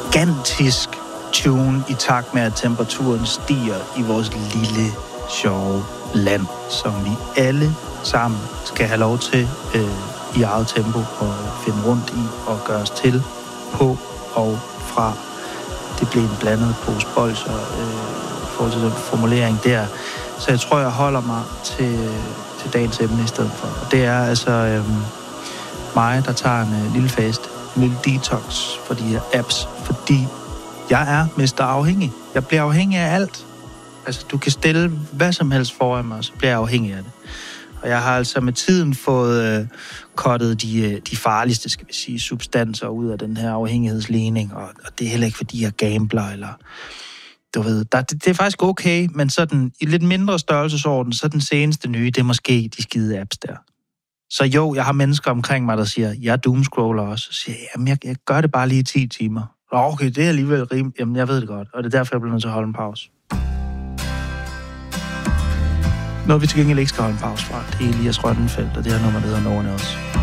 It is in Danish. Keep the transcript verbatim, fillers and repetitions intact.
gigantisk tune i takt med, at temperaturen stiger i vores lille, sjove land, som vi alle sammen skal have lov til øh, i eget tempo at finde rundt i og gøre os til på og fra. Det blev en blandet pose bolsjer øh, i forhold til den formulering der. Så jeg tror, jeg holder mig til, til dagens emne i stedet for. Og det er altså øh, mig, der tager en øh, lille fast, en lille detox for de her apps, fordi jeg er mister afhængig. Jeg bliver afhængig af alt. Altså, du kan stille hvad som helst foran mig, så bliver jeg afhængig af det. Og jeg har altså med tiden fået øh, kottet de, de farligste, skal vi sige, substanser ud af den her afhængighedsligning, og, og det er heller ikke, fordi jeg gambler, eller du ved, der, det, det er faktisk okay, men sådan i lidt mindre størrelsesorden, så den seneste nye, det er måske de skide apps der. Så jo, jeg har mennesker omkring mig, der siger, jeg doomscroller også, og siger, jamen jeg, jeg gør det bare lige i ti timer. Okay, det er alligevel rimeligt. Jamen, jeg ved det godt, og det er derfor, jeg bliver nødt til at holde en pause. Noget, vi til gengæld ikke skal holde en pause fra, det er Elias Rønnenfeldt, og det her nummer, der hedder No One Else.